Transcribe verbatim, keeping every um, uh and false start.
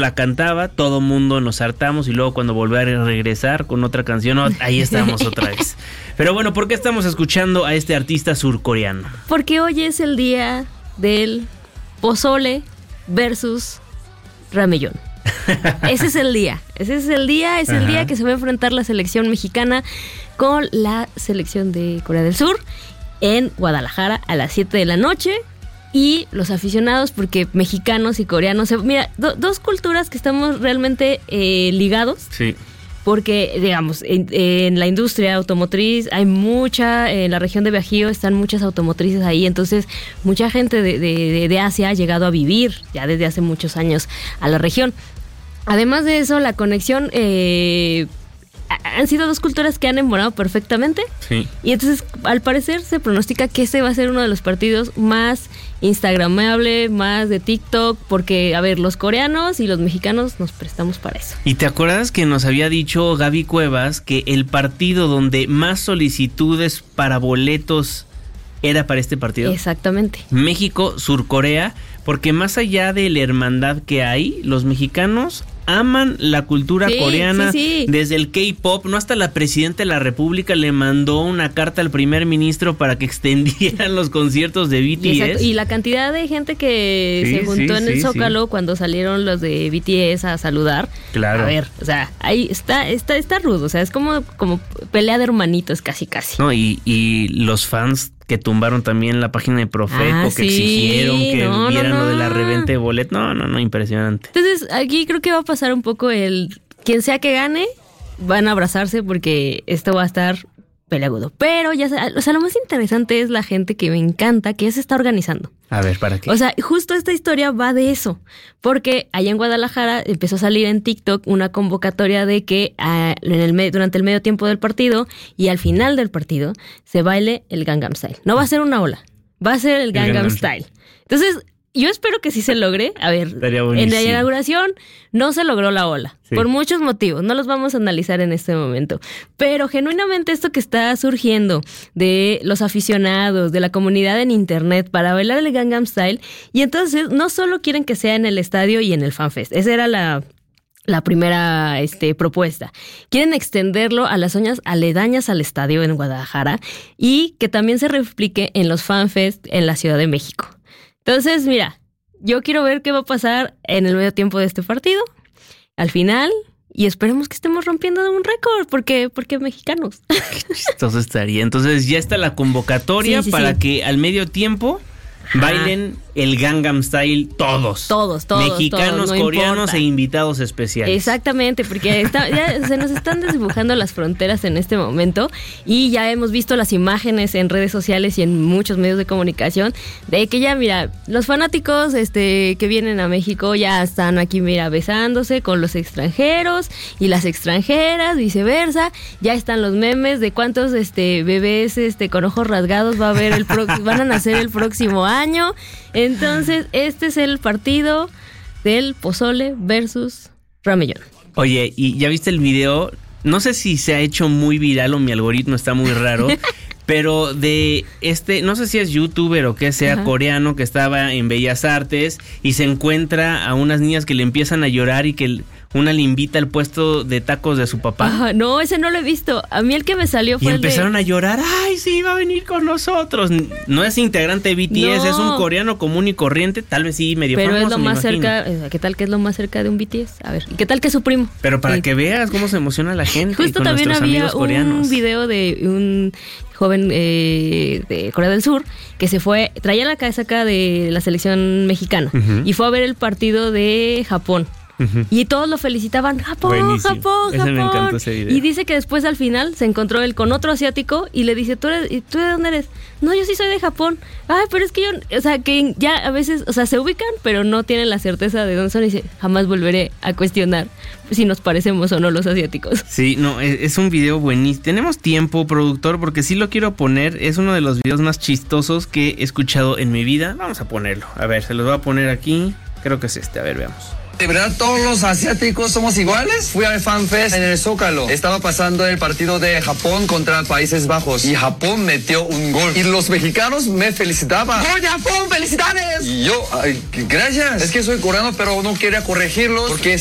la cantaba, todo mundo nos hartamos y luego cuando volvió a regresar con otra canción, oh, ahí estamos otra vez. Pero bueno, ¿por qué estamos escuchando a este artista surcoreano? Porque hoy es el día del pozole versus ramellón. Ese es el día, ese es el día, es el Ajá. día que se va a enfrentar la selección mexicana con la selección de Corea del Sur en Guadalajara a las siete de la noche. Y los aficionados, porque mexicanos y coreanos, mira, do, dos culturas que estamos realmente eh, ligados. Sí. Porque, digamos, en, en la industria automotriz hay mucha, en la región de Bajío están muchas automotrices ahí, entonces mucha gente de, de, de Asia ha llegado a vivir ya desde hace muchos años a la región. Además de eso, la conexión... Eh, han sido dos culturas que han embonado perfectamente. Sí. Y entonces, al parecer, se pronostica que este va a ser uno de los partidos más instagramable, más de TikTok, porque, a ver, los coreanos y los mexicanos nos prestamos para eso. ¿Y te acuerdas que nos había dicho Gaby Cuevas que el partido donde más solicitudes para boletos era para este partido? Exactamente. México, Surcorea, porque más allá de la hermandad que hay, los mexicanos aman la cultura sí, coreana, sí, sí. Desde el K-pop, no hasta la presidenta de la república le mandó una carta al primer ministro para que extendieran los conciertos de B T S. Exacto. Y la cantidad de gente que sí, se juntó sí, en el sí, Zócalo sí. cuando salieron los de B T S a saludar. Claro. A ver, o sea, ahí está, está, está rudo, o sea, es como, como pelea de hermanitos casi casi. No, y, y los fans que tumbaron también la página de Profeco, ah, que sí. exigieron que no, vieran no, no. lo de la reventa de boletos. No, no, no, impresionante. Entonces, aquí creo que va a pasar un poco el... Quien sea que gane, van a abrazarse porque esto va a estar peleagudo. Pero ya, o sea, lo más interesante es la gente que me encanta, que ya se está organizando. A ver, ¿para qué? O sea, justo esta historia va de eso, porque allá en Guadalajara empezó a salir en TikTok una convocatoria de que uh, en el durante el medio tiempo del partido y al final del partido se baile el Gangnam Style. No va a ser una ola, va a ser el Gangnam, el Gangnam Style. Entonces, yo espero que sí se logre. A ver, en la inauguración no se logró la ola, sí. Por muchos motivos, no los vamos a analizar en este momento. Pero genuinamente esto que está surgiendo de los aficionados, de la comunidad en internet para bailar el Gangnam Style, y entonces no solo quieren que sea en el estadio y en el FanFest, esa era la... La primera este, propuesta. Quieren extenderlo a las zonas aledañas al estadio en Guadalajara y que también se replique en los FanFest en la Ciudad de México. Entonces, mira, yo quiero ver qué va a pasar en el medio tiempo de este partido, al final, y esperemos que estemos rompiendo un récord, porque, porque mexicanos. Qué chistoso estaría. Entonces ya está la convocatoria sí, sí, para sí. que al medio tiempo bailen el Gangnam Style todos. Todos, todos. Mexicanos, todos, no coreanos importa. E invitados especiales. Exactamente, porque está, ya se nos están desdibujando las fronteras en este momento y ya hemos visto las imágenes en redes sociales y en muchos medios de comunicación de que ya, mira, los fanáticos este, que vienen a México ya están aquí, mira, besándose con los extranjeros y las extranjeras, viceversa. Ya están los memes de cuántos este, bebés este, con ojos rasgados va a haber el pro- van a nacer el próximo año. Entonces, este es el partido del pozole versus ramellón. Oye, ¿y ya viste el video? No sé si se ha hecho muy viral o mi algoritmo está muy raro, pero de este, no sé si es youtuber o que sea, Ajá. coreano, que estaba en Bellas Artes y se encuentra a unas niñas que le empiezan a llorar y que una le invita al puesto de tacos de su papá. Ajá, no, ese no lo he visto. A mí el que me salió fue y el empezaron de... a llorar. ¡Ay, sí, va a venir con nosotros! No es integrante de B T S, no. Es un coreano común y corriente. Tal vez sí, medio Pero famoso, es lo más cerca... ¿Qué tal que es lo más cerca de un B T S? A ver, ¿qué tal que es su primo? Pero para sí. que veas cómo se emociona la gente. Justo con también había un coreanos. video de un joven eh, de Corea del Sur que se fue... Traía la casaca de la selección mexicana uh-huh. y fue a ver el partido de Japón. Uh-huh. Y todos lo felicitaban, Japón, Buenísimo. Japón, Japón. Me encantó ese video. Y dice que después al final se encontró él con otro asiático y le dice, ¿tú, eres, ¿tú de dónde eres? No, yo sí soy de Japón. Ay, pero es que yo, o sea, que ya a veces, o sea, se ubican, pero no tienen la certeza de dónde son y dice, jamás volveré a cuestionar si nos parecemos o no los asiáticos. Sí, no, es, es un video buenísimo. Tenemos tiempo, productor, porque sí lo quiero poner. Es uno de los videos más chistosos que he escuchado en mi vida. Vamos a ponerlo. A ver, se los voy a poner aquí. Creo que es este, a ver, veamos. ¿De verdad todos los asiáticos somos iguales? Fui al FanFest en el Zócalo. Estaba pasando el partido de Japón contra Países Bajos y Japón metió un gol. Y los mexicanos me felicitaban. ¡Gol de Japón! ¡Felicidades! Y yo, ay, gracias. Es que soy coreano, pero no quería corregirlos porque